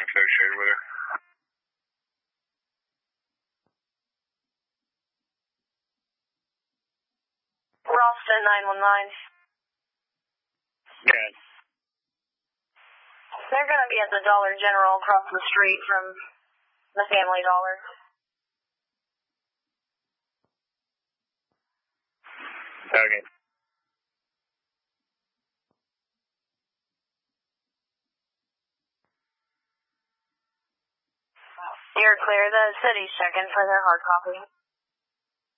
associated with her. Ralston 919. Yeah. They're going to be at the Dollar General across the street from the Family Dollar. Okay. You're clear. The city's checking for their hard copy.